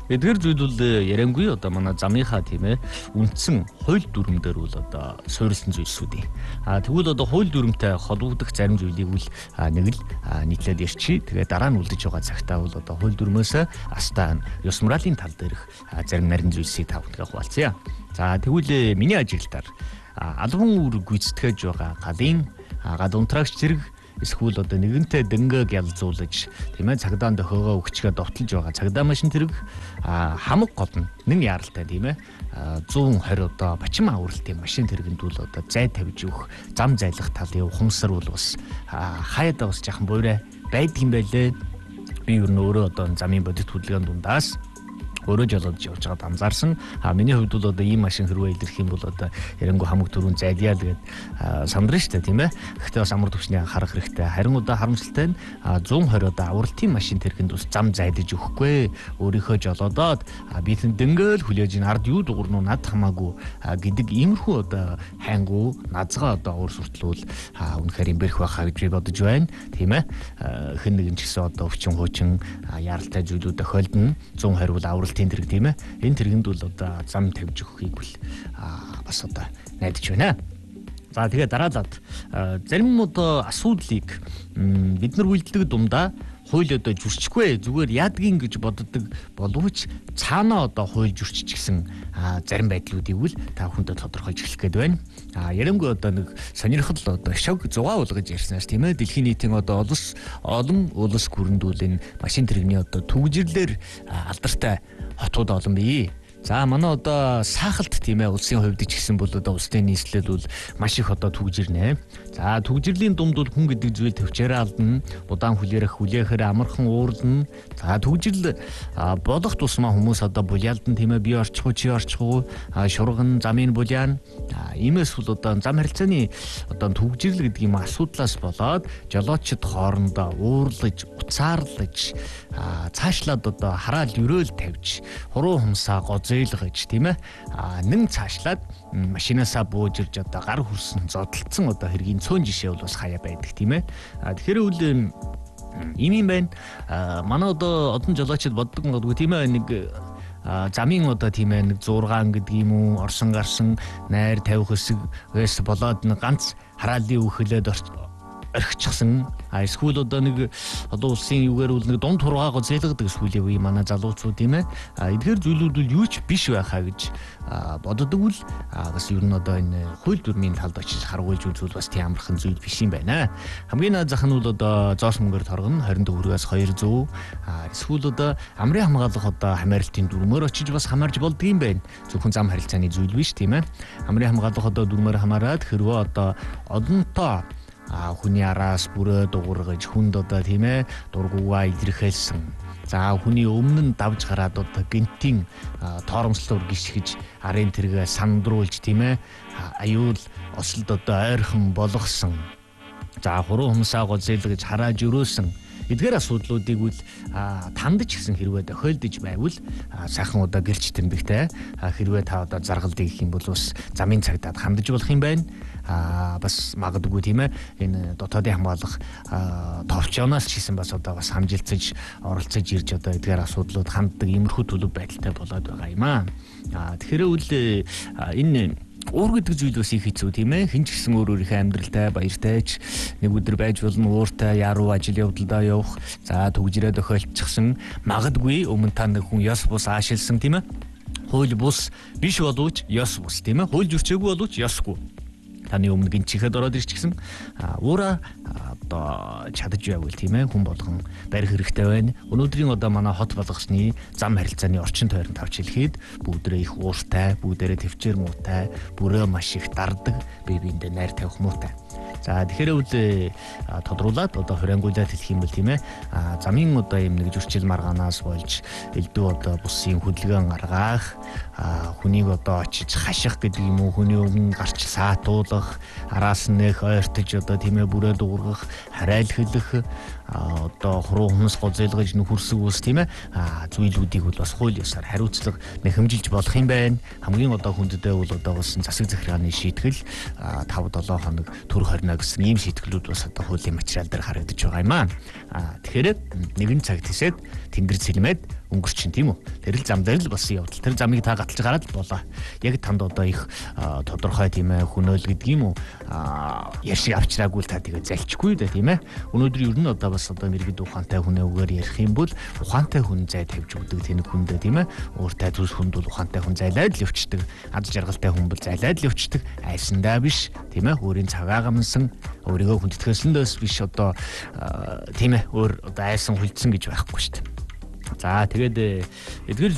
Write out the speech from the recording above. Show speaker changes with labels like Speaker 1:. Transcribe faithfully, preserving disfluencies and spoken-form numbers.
Speaker 1: Эдгээр зүйл бол яриангүй одоо манай замынхаа тийм ээ үндсэн хууль дүрмээр бол одоо суурилсан зүйлсүүд юм. А тэгвэл одоо хууль дүрмтэй холбогдох зарим зүйлийг үл нэг л нийтлээд ирчи. Тэгээ дараа нь үлдэж байгаа цагтаа бол одоо хууль дүрмөөс астаа ёс моралын тал дээрх зарим нарийн зүйлсийг тавтгах хуваалцъя. За тэгвэл миний ажилтаар албан үүрэг гүйцэтгэж байгаа галын гадуунтрагч зэрэг эсвэл одоо нэгэнтээ дэнгээг ялзуулж тийм ээ цагдаа дохиогоо өгчгээ довтолж байгаа цагдаа машин тэрэг хамаг гол нь нэн яралтай тийм ээ one twenty одоо бачим авралтын машин тэргэнд бол одоо зай тавьж өгөх зам зайлах талын ухамсар бол бас хаяада бас жахан буурай байдаг юм байлээ. Би ер нь өөрөө одоо замын бодит хөдөлгөөний дундаас өөрөө жолоодж явж байгаад анзаарсан. А миний хувьд бол одоо ийм машин хэрвээ илэрх юм бол одоо ярангуй хамаг төрүүн зайльяа л гээд сандрна шүү дээ тийм ээ. Гэхдээ бас амар төвчний анхаарах хэрэгтэй. Харин удаа харамсалтай нь one twenty одоо авралтын машин тэрхэнд бас зам зайлж өгөхгүй. Өөрийнхөө жолоодоод би тэн дэнгээл хүлээж ин ард юу дуурнуу над хамаагүй гэдэг иймэрхүү одоо хайнгуу назгаа одоо уур сурталуул үнэхээр имбэрх байхаа гэж бодож байна. Тийм ээ. Хэн нэгэн ч гэсэн одоо өвчин хуучин яралтай зүйлүүд тохиолдно. one twenty бол аврал тэн тэрэг тийм ээ. Энэ тэргэнд бол одоо зам тавьж өгөхийг бол бас одоо найдаж байна. За тэгээ дараалаад зарим одоо асуудлыг бид нар үйлдэлдэг дундаа хууль одоо зөрчихгүй зүгээр яадгийн гэж боддог боловч цаанаа одоо хууль зөрчихсэн зарим байдлуудыг үл та бүхэндээ тодорхойлж эхлэх гээд байна. А ярангуй одоо нэг сонирхол одоо шог зугаа болгож ярьснаас тийм ээ дэлхийн нийтийн одоо улс олон улс гүрэндүүл энэ машин тэрэгний одоо түгжирлэр алдартай хотууд олон бий. За манай одоо саахалт тийм ээ улсын хувьд ч гэсэн бол одоо улсын нийслэл бол маш их одоо түгжирнэ. За түгжирлийн дунд бол хүн гэдэг зүйл төвчээрээ алдна. Удаан хүлээрэх хүлээхээр амархан уурлна. За түгжирл болох тусмаа хүмүүс одоо булялдан тийм ээ бие орчихгүй чи орчихгүй шурган замын буляан. Иймээс бол одоо зам харилцааны одоо түгжирл гэдэг юм асуудлаас болоод жолоочд хоорондоо уурлаж, уцаарлаж цаашлаад одоо хараал өрөөл тавьж хуруу хумсаа зөөлгөж тийм ээ нэн цаашлаад машинаасаа бууж ирж одоо гар хүрсэн зодтолцсон одоо хэргийн цөөн жишээ бол бас хаяа байдаг тийм ээ. Тэгэхээр үл ийм юм байна. Манай одоо одон жолоочд боддог болдгоо тийм ээ нэг замын одоо тийм ээ нэг зургаан гэдэг юм уу орсон гарсан найр тавих хэсгээс болоод нэг ганц хараалын үхлээд орхичихсан. А эсвэл одоо нэг одоо улсын юугаар бол нэг дунд хургаагаа зээлгадаг эсвэл үе манай залуучууд тийм ээ. А эдгээр зүйлүүд бол юу ч биш байхаа гэж боддог үл бас ер нь одоо энэ хууль дүрмийн талд очиж харгуулж үзвэл бас тийм амархан зүйл биш юм байна. Хамгийн наад зах нь бол одоо зоос мөнгөөр торгоно twenty төгрөгөөс two hundred. А эсвэл одоо амрын хамгаалах одоо хамааралтын дүрмээр очиж бас хамаарж болдго юм байна. Зөвхөн зам харилцааны зүйл биш тийм ээ. Амрын хамгаалах одоо дүрмээр хамаарад хэрвээ одоо одонтоо а хүний араас бүрээ дуургаж хүнд одоо тийм ээ дургуугаа илэрхийлсэн. За хүний өмнө нь давж гараад одоо гинтийн торомслоор гიშгэж арын тэргээ сандруулж тийм ээ аюул ослд одоо ойрхон болгосон. За хуруу хумсаа гозэлгэж харааж өрөөсөн. Эдгээр асуудлуудыг үл тандж гисэн хэрвээ тохиолдож байвал сайхан удаа гэрч тэмдэгтэй хэрвээ та одоо заргалдыг гэх юм бол бас замын цагдаад хандж болох юм байна. А бас магадгүй тийм ээ энэ дотоодын хамгаалах товчоноос ч гэсэн бас одоо бас хамжилцаж оролцож ирж одоо эдгээр асуудлууд ханддаг иймэрхүү төлөв байдалтай болоод байгаа юм аа. Тэгэхээр үл энэ уур гэдэг зүйл бас их хэцүү тийм ээ. Хэн ч гэсэн өөр өөрийнхөө амьдралтай баяртай ч нэг өдөр байж болно ууртай яруу ажил явдалдаа явах. За түгжирээ тохиолдчихсан магадгүй өмнө та нэг хүн ёс бус аашилсан тийм ээ. Хууль бус биш боловч ёс бус тийм ээ. Хууль зөрчөөгүй боловч ёсгүй. Таны өмнө гин чихэд ороод ирчихсэн уура одоо чадаж байвал тийм ээ хүн болгон барих хэрэгтэй байна. Өнөөдрийн одоо манай хот болгосны зам харилцааны орчин тойронд тавч хэлэхэд бүгдээ их ууртай, бүгдээрээ төвчээр муутай, бүрээ маш их дардаг, бие биендээ найр тавих муутай. За тэгэхээр үл тодруулаад одоо хуриангуйлаад хэлэх юм бол тийм ээ замын одоо юм нэг зөрчил маргаанаас болж элдв одоо бусын хөдөлгөөн гаргах хүнийг одоо очиж хаших гэдэг юм уу хүний өмнө гарч саатуулах араас нь нэх ойртож одоо тийм ээ бүрээ дуургах харайлхлах одоо хуруу хүмүүс гозэлгэж нөхөрсөг ус тийм ээ зүйлүүдийг бол бас хууль ёсоор хариуцлага нэхэмжилж болох юм байна. Хамгийн одоо хүндэдээ бол одоо болсон засаг захиргааны шийтгэл five seven хоног төр хорно гэсэн ийм шийтгэлүүд бас одоо хуулийн материал дээр харагдаж байгаа юм аа. Тэгэхээр нэгэн цаг тишээд тэнгэр цэлмэд өнгөрчин тийм үү. Тэр л зам дээр л болсон явдал. Тэр замыг та гаталж гараад болоо. Яг танд одоо их тодорхой тийм ээ хөнөөл гэдэг юм уу ярьшиг авчраагүй л та тэгээ залчихгүй дээ тийм ээ. Өнөөдөр ер нь одоо бас одоо мэрэгд ухаантай хүнээгээр ярих юм бол ухаантай хүн зай тавьж өгдөг тэнэг хүндээ тийм ээ. Өөртөө зүс хүнд бол ухаантай хүн зайлаад л өвчдөг. Аз жаргалтай хүн бол зайлаад л өвчдөг. Айсандаа биш тийм ээ. Өөрийн цагаа гамсан өөрийгөө хүндэтгэсэндөөс биш одоо тийм ээ өөр одоо айсан хүлцсэн гэж байхгүй шүү дээ. За тэгээд эдгээр